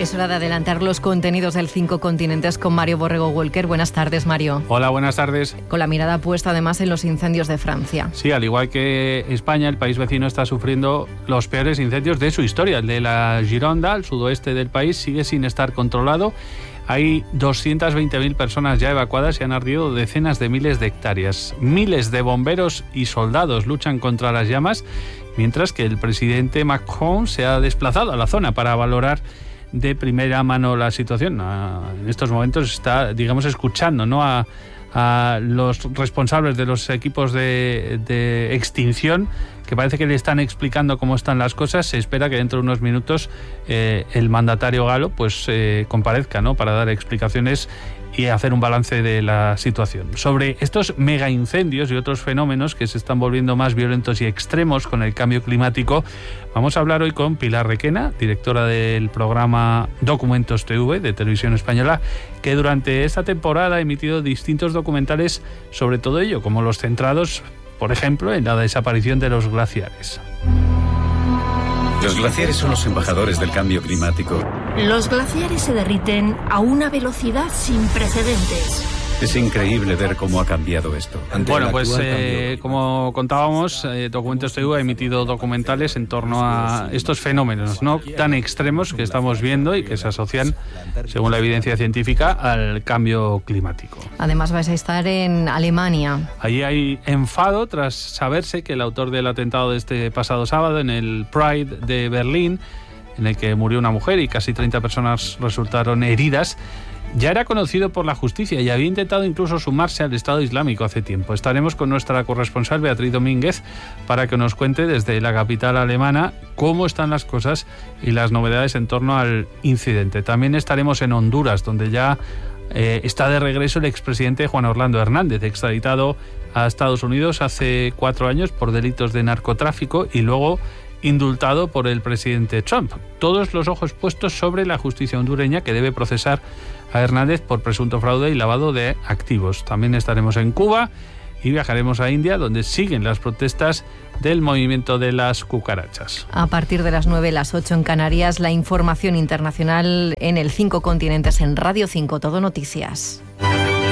Es hora de adelantar los contenidos del 5 Continentes con Mario Borrego Walker. Buenas tardes, Mario. Hola, buenas tardes. Con la mirada puesta además en los incendios de Francia. Sí, al igual que España, el país vecino está sufriendo los peores incendios de su historia. El de la Gironda, al sudoeste del país, sigue sin estar controlado. Hay 220.000 personas ya evacuadas y han ardido decenas de miles de hectáreas. Miles de bomberos y soldados luchan contra las llamas, mientras que el presidente Macron se ha desplazado a la zona para valorar de primera mano la situación. En estos momentos está, digamos, escuchando, ¿no?, a los responsables de los equipos de extinción, que parece que le están explicando cómo están las cosas. Se espera que dentro de unos minutos el mandatario galo pues comparezca, ¿no?, para dar explicaciones y hacer un balance de la situación. Sobre estos mega incendios y otros fenómenos que se están volviendo más violentos y extremos con el cambio climático, vamos a hablar hoy con Pilar Requena, directora del programa Documentos TV de Televisión Española, que durante esta temporada ha emitido distintos documentales sobre todo ello, como los centrados, por ejemplo, en la desaparición de los glaciares. Los glaciares son los embajadores del cambio climático. Los glaciares se derriten a una velocidad sin precedentes. Es increíble ver cómo ha cambiado esto. Bueno, pues como contábamos, Documentos TV ha emitido documentales en torno a estos fenómenos, ¿no?, tan extremos que estamos viendo y que se asocian, según la evidencia científica, al cambio climático. Además vais a estar en Alemania. Allí hay enfado tras saberse que el autor del atentado de este pasado sábado en el Pride de Berlín, en el que murió una mujer y casi 30 personas resultaron heridas, ya era conocido por la justicia y había intentado incluso sumarse al Estado Islámico hace tiempo. Estaremos con nuestra corresponsal Beatriz Domínguez para que nos cuente desde la capital alemana cómo están las cosas y las novedades en torno al incidente. También estaremos en Honduras, donde ya está de regreso el expresidente Juan Orlando Hernández, extraditado a Estados Unidos hace 4 años por delitos de narcotráfico y luego indultado por el presidente Trump. Todos los ojos puestos sobre la justicia hondureña, que debe procesar a Hernández por presunto fraude y lavado de activos. También estaremos en Cuba y viajaremos a India, donde siguen las protestas del movimiento de las cucarachas. A partir de las 9, las 8 en Canarias, la información internacional en el 5 Continentes en Radio 5 Todo Noticias.